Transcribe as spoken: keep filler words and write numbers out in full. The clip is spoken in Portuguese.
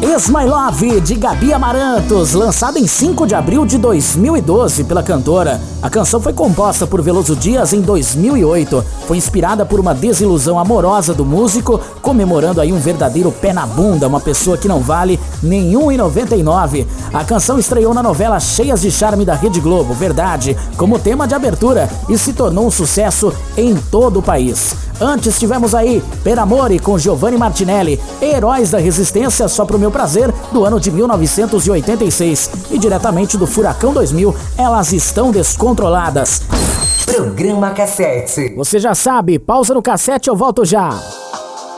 Is My Love, de Gabi Amarantos, lançada em cinco de abril de dois mil e doze pela cantora. A canção foi composta por Veloso Dias em dois mil e oito. Foi inspirada por uma desilusão amorosa do músico, comemorando aí um verdadeiro pé na bunda, uma pessoa que não vale nenhum real e noventa e nove centavos. A canção estreou na novela Cheias de Charme da Rede Globo, Verdade, como tema de abertura e se tornou um sucesso em todo o país. Antes tivemos aí Per Amore com Giovanni Martinelli, Heróis da Resistência, Só Pro Meu Prazer, do ano de mil novecentos e oitenta e seis. E diretamente do Furacão dois mil, Elas Estão Descontroladas. Programa Cassete. Você já sabe, pausa no cassete, eu volto já.